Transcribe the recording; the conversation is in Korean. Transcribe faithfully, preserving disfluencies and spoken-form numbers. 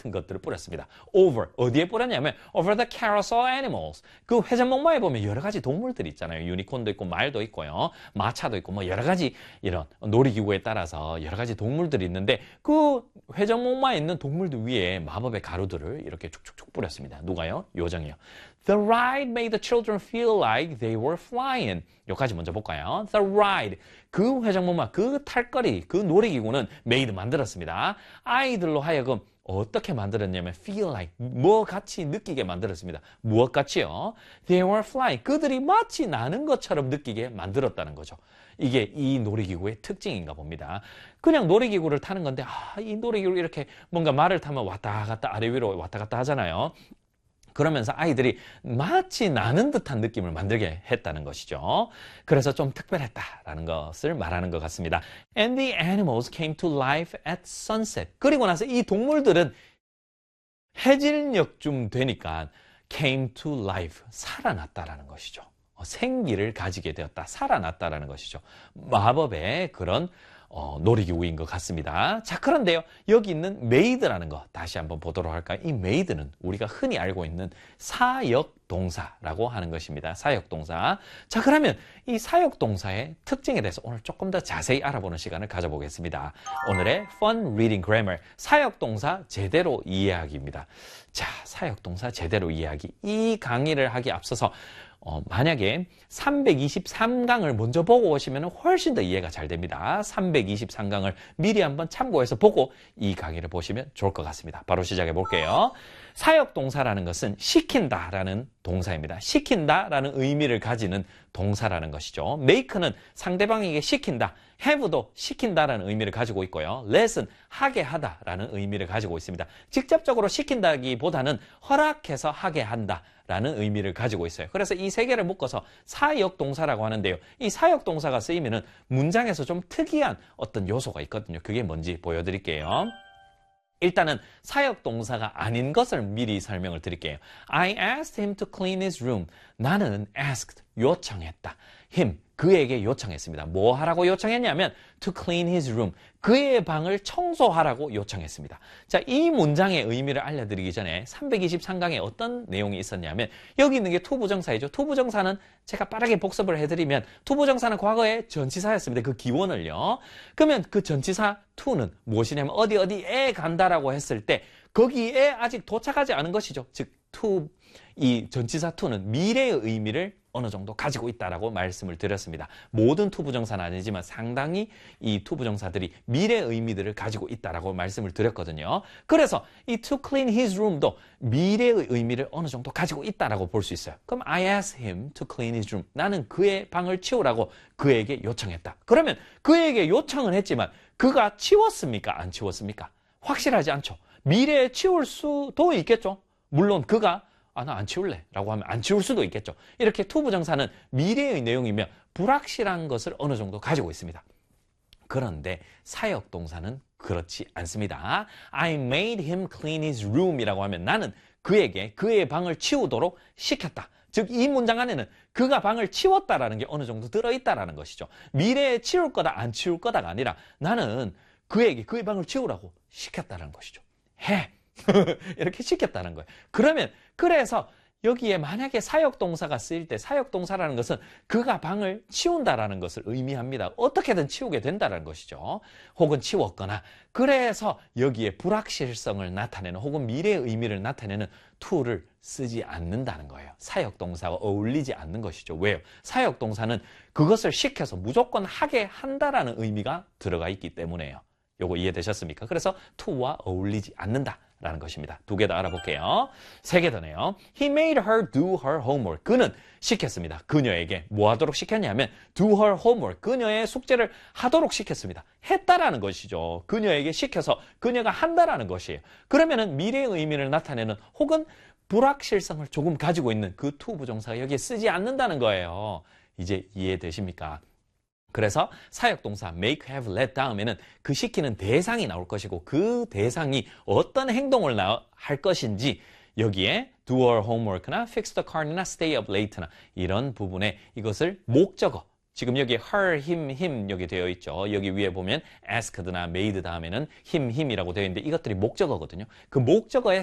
같은 것들을 뿌렸습니다. over, 어디에 뿌렸냐면 over the carousel animals. 그 회전목마에 보면 여러 가지 동물들이 있잖아요. 유니콘도 있고 말도 있고요. 마차도 있고 뭐 여러 가지 이런 놀이기구에 따라서 여러 가지 동물들이 있는데 그 회전목마에 있는 동물들 위에 마법의 가루들을 이렇게 축축축 뿌렸습니다. 누가요? 요정이요. The ride made the children feel like they were flying. 여기까지 먼저 볼까요? The ride. 그 회전목마, 그 탈거리, 그 놀이기구는 made 만들었습니다. 아이들로 하여금 어떻게 만들었냐면 feel like, 뭐 같이 느끼게 만들었습니다. 무엇 같이요? They were flying. 그들이 마치 나는 것처럼 느끼게 만들었다는 거죠. 이게 이 놀이기구의 특징인가 봅니다. 그냥 놀이기구를 타는 건데 아, 이 놀이기구를 이렇게 뭔가 말을 타면 왔다 갔다 아래 위로 왔다 갔다 하잖아요. 그러면서 아이들이 마치 나는 듯한 느낌을 만들게 했다는 것이죠. 그래서 좀 특별했다라는 것을 말하는 것 같습니다. And the animals came to life at sunset. 그리고 나서 이 동물들은 해질녘쯤 되니까 came to life, 살아났다라는 것이죠. 생기를 가지게 되었다, 살아났다라는 것이죠. 마법의 그런 어, 놀이기구인 것 같습니다. 자, 그런데요, 여기 있는 made라는 거 다시 한번 보도록 할까요? 이 made는 우리가 흔히 알고 있는 사역동사라고 하는 것입니다. 사역동사. 자, 그러면 이 사역동사의 특징에 대해서 오늘 조금 더 자세히 알아보는 시간을 가져보겠습니다. 오늘의 Fun Reading Grammar, 사역동사 제대로 이해하기입니다. 자, 사역동사 제대로 이해하기. 이 강의를 하기 앞서서 어, 만약에 삼백이십삼 강을 먼저 보고 오시면 훨씬 더 이해가 잘 됩니다. 삼백이십삼 강을 미리 한번 참고해서 보고 이 강의를 보시면 좋을 것 같습니다. 바로 시작해 볼게요. 사역동사라는 것은 시킨다라는 동사입니다. 시킨다라는 의미를 가지는 동사라는 것이죠. make는 상대방에게 시킨다. have도 시킨다라는 의미를 가지고 있고요. let은 하게 하다라는 의미를 가지고 있습니다. 직접적으로 시킨다기보다는 허락해서 하게 한다라는 의미를 가지고 있어요. 그래서 이 세 개를 묶어서 사역동사라고 하는데요. 이 사역동사가 쓰이면은 문장에서 좀 특이한 어떤 요소가 있거든요. 그게 뭔지 보여드릴게요. 일단은 사역동사가 아닌 것을 미리 설명을 드릴게요. I asked him to clean his room. 나는 asked, 요청했다. him, 그에게 요청했습니다. 뭐 하라고 요청했냐면 to clean his room, 그의 방을 청소하라고 요청했습니다. 자, 이 문장의 의미를 알려드리기 전에 삼백이십삼 강에 어떤 내용이 있었냐면 여기 있는 게 투부정사이죠. 투부정사는 제가 빠르게 복습을 해드리면 투부정사는 과거에 전치사였습니다. 그 기원을요. 그러면 그 전치사 to는 무엇이냐면 어디 어디에 간다라고 했을 때 거기에 아직 도착하지 않은 것이죠. 즉 to, 이 전치사 to는 미래의 의미를 어느 정도 가지고 있다라고 말씀을 드렸습니다. 모든 투부정사는 아니지만 상당히 이 투부정사들이 미래 의미들을 가지고 있다라고 말씀을 드렸거든요. 그래서 이 to clean his room도 미래의 의미를 어느 정도 가지고 있다라고 볼 수 있어요. 그럼 I asked him to clean his room. 나는 그의 방을 치우라고 그에게 요청했다. 그러면 그에게 요청은 했지만 그가 치웠습니까? 안 치웠습니까? 확실하지 않죠. 미래에 치울 수도 있겠죠. 물론 그가 아, 나 안 치울래 라고 하면 안 치울 수도 있겠죠. 이렇게 투부정사는 미래의 내용이며 불확실한 것을 어느 정도 가지고 있습니다. 그런데 사역동사는 그렇지 않습니다. I made him clean his room 이라고 하면 나는 그에게 그의 방을 치우도록 시켰다. 즉, 이 문장 안에는 그가 방을 치웠다라는 게 어느 정도 들어있다라는 것이죠. 미래에 치울 거다, 안 치울 거다가 아니라 나는 그에게 그의 방을 치우라고 시켰다는 것이죠. 해! 이렇게 시켰다는 거예요. 그러면 그래서 여기에 만약에 사역동사가 쓰일 때 사역동사라는 것은 그가 방을 치운다라는 것을 의미합니다. 어떻게든 치우게 된다는 것이죠. 혹은 치웠거나 그래서 여기에 불확실성을 나타내는 혹은 미래의 의미를 나타내는 to를 쓰지 않는다는 거예요. 사역동사와 어울리지 않는 것이죠. 왜요? 사역동사는 그것을 시켜서 무조건 하게 한다라는 의미가 들어가 있기 때문에요. 요거 이해되셨습니까? 그래서 to와 어울리지 않는다. 라는 것입니다. 두 개 더 알아볼게요. 세 개 더네요. He made her do her homework. 그는 시켰습니다. 그녀에게 뭐 하도록 시켰냐면 do her homework. 그녀의 숙제를 하도록 시켰습니다. 했다라는 것이죠. 그녀에게 시켜서 그녀가 한다라는 것이에요. 그러면은 미래의 의미를 나타내는 혹은 불확실성을 조금 가지고 있는 그 to 부정사가 여기에 쓰지 않는다는 거예요. 이제 이해되십니까? 그래서 사역동사 make, have, let 다음에는 그 시키는 대상이 나올 것이고 그 대상이 어떤 행동을 할 것인지 여기에 do our homework나 fix the car나 stay up late나 이런 부분에 이것을 목적어, 지금 여기 her, him, him 여기 되어 있죠. 여기 위에 보면 asked나 made 다음에는 him, him이라고 되어 있는데 이것들이 목적어거든요. 그 목적어의